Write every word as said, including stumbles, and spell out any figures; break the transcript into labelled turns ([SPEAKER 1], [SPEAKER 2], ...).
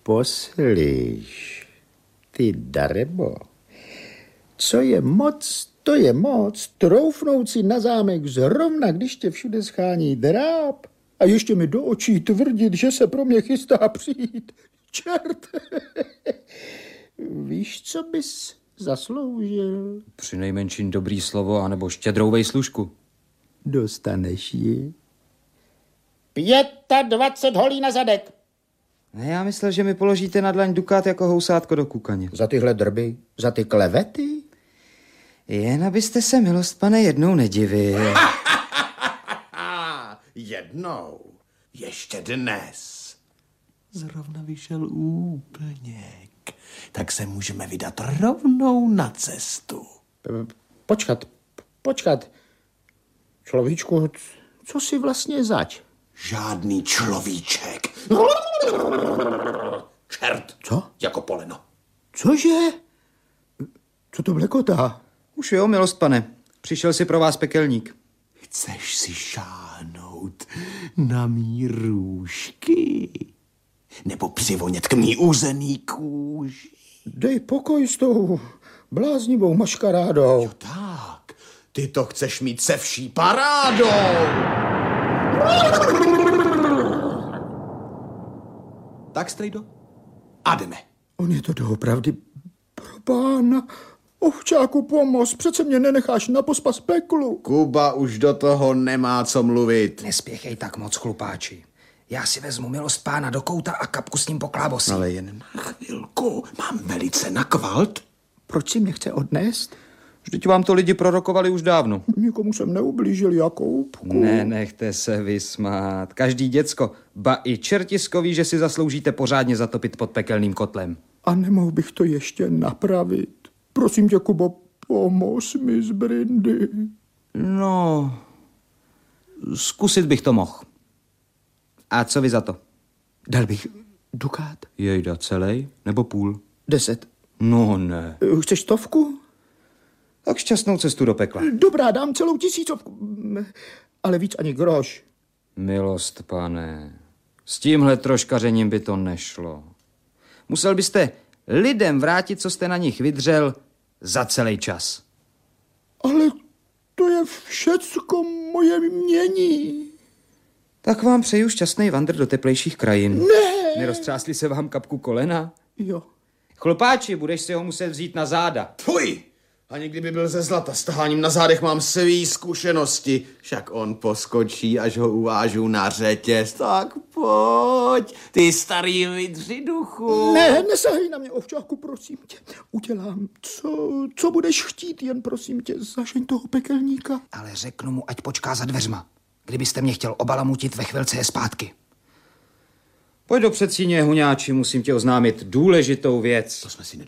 [SPEAKER 1] Poslyš, ty darebo, co je moc, to je moc, troufnout si na zámek zrovna, když tě všude schání dráp a ještě mi do očí tvrdit, že se pro mě chystá přijít. Čert! Víš, co bys zasloužil?
[SPEAKER 2] Přinejmenším dobrý slovo, anebo štědrou vejslužku.
[SPEAKER 1] Dostaneš ji. Pětadvacet holí na zadek.
[SPEAKER 2] Ne, já myslel, že mi položíte na dlaň dukát jako housátko do kukaně.
[SPEAKER 1] Za tyhle drby? Za ty klevety?
[SPEAKER 2] Jen abyste se, milost pane, jednou nedivil.
[SPEAKER 3] Jednou. Ještě dnes. Zrovna vyšel úplněk. Tak se můžeme vydat rovnou na cestu.
[SPEAKER 1] Počkat, počkat. Človíčku, co si vlastně zač?
[SPEAKER 3] Žádný človíček. Čert.
[SPEAKER 1] Co?
[SPEAKER 3] Jako poleno.
[SPEAKER 1] Cože? Co to blekotá?
[SPEAKER 2] Už jo, milost pane. Přišel si pro vás pekelník.
[SPEAKER 3] Chceš si šáhnout na mý růžky? Nebo přivonět k mý uzený kůži?
[SPEAKER 1] Dej pokoj s tou bláznivou maškarádou.
[SPEAKER 3] Jo tak, ty to chceš mít se vší parádou. Tak, strejdo, a jdeme.
[SPEAKER 1] On je to doopravdy pro pána. Ovčáku, pomoz, přece mě nenecháš na pospas peklu.
[SPEAKER 3] Kuba už do toho nemá co mluvit.
[SPEAKER 2] Nespěchej tak moc, chlupáči. Já si vezmu, milost pána, do kouta a kapku s ním poklábosím.
[SPEAKER 3] Ale jen na chvilku, mám velice na kvalt.
[SPEAKER 1] Proč si mě chce odnést?
[SPEAKER 2] Vždyť vám to lidi prorokovali už dávno.
[SPEAKER 1] Nikomu jsem neublížil, Jakoubku.
[SPEAKER 2] Ne, nechte se vysmát. Každý děcko, ba i čertisko ví, že si zasloužíte pořádně zatopit pod pekelným kotlem.
[SPEAKER 1] A nemohl bych to ještě napravit. Prosím tě, Kubo, pomoz mi z Brindy.
[SPEAKER 2] No, zkusit bych to mohl. A co vy za to?
[SPEAKER 1] Dal bych dukát?
[SPEAKER 2] Jejda, celej nebo půl?
[SPEAKER 1] Deset.
[SPEAKER 2] No ne.
[SPEAKER 1] Chceš stovku?
[SPEAKER 2] Tak šťastnou cestu do pekla.
[SPEAKER 1] Dobrá, dám celou tisícovku. Ale víc ani groš.
[SPEAKER 2] Milost, pane, s tímhle troškařením by to nešlo. Musel byste lidem vrátit, co jste na nich vydřel, za celý čas.
[SPEAKER 1] Ale to je všecko moje mění.
[SPEAKER 2] Tak vám přeju šťastný vandr do teplejších krajin.
[SPEAKER 1] Ne!
[SPEAKER 2] Neroztřásli se vám kapku kolena?
[SPEAKER 1] Jo.
[SPEAKER 2] Chlupáči, budeš si ho muset vzít na záda.
[SPEAKER 3] Fuj! Ani kdyby byl ze zlata, s taháním na zádech mám svý zkušenosti. Však on poskočí, až ho uvážu na řetěz. Tak pojď, ty starý vydři duchu.
[SPEAKER 1] Ne, nesahej na mě, ovčáku, prosím tě. Udělám, co, co budeš chtít, jen prosím tě, zažeň toho pekelníka.
[SPEAKER 2] Ale řeknu mu, ať počká za dveřma. Kdybyste mě chtěl obalamutit, ve chvilce je zpátky. Pojď do předsíně, huňáči, musím tě oznámit důležitou věc.
[SPEAKER 3] To jsme si